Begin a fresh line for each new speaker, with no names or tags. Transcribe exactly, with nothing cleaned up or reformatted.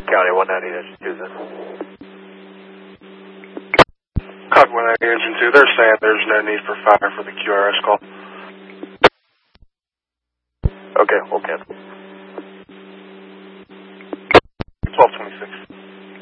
County one ninety, that's Susan.
Copy one ninety, Engine two. They're saying there's no need for fire for the Q R S call.
Okay, we'll cancel.
twelve twenty-six.